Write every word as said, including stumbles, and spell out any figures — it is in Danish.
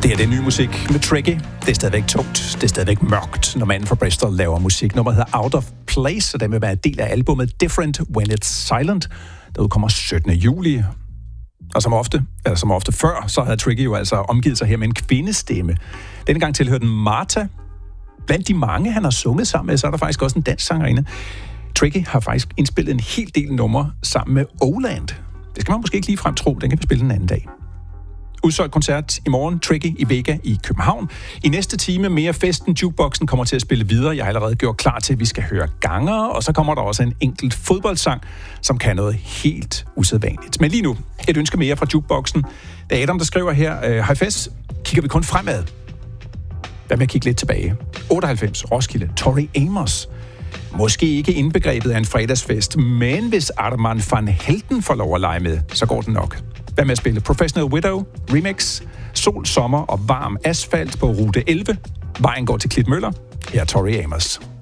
Det er det nye musik med Tricky. Det er stadigvæk tungt. Det er stadigvæk mørkt, når manden fra Bristol laver musik. Nummeret hedder Out of Place, og den vil være en del af albumet Different When It's Silent, der udkommer syttende juli. Og som ofte, eller som ofte før, så havde Tricky jo altså omgivet sig her med en kvindestemme. Denne gang tilhørte den Martha. Blandt de mange, han har sunget sammen med, så er der faktisk også en dansk sangerinde. Tricky har faktisk indspillet en hel del numre sammen med Oland. Det skal man måske ikke lige frem tro, den kan vi spille en anden dag. Udsolgt koncert i morgen, Tricky i Vega i København. I næste time mere festen, jukeboxen kommer til at spille videre. Jeg har allerede gjort klar til, at vi skal høre ganger, og så kommer der også en enkelt fodboldsang, som kan noget helt usædvanligt. Men lige nu, et ønske mere fra jukeboxen. Det er Adam, der skriver her, øh, hej fest, kigger vi kun fremad. Hvad med at kigge lidt tilbage? otteoghalvfems, Roskilde, Tori Amos. Måske ikke indbegrebet af en fredagsfest, men hvis Arman van Helden får lov at lege med, så går det nok. Hvad med at spille Professional Widow, Remix, Sol, Sommer og Varm Asfalt på rute elleve. Vejen går til Klitmøller. Her er Tori Amos.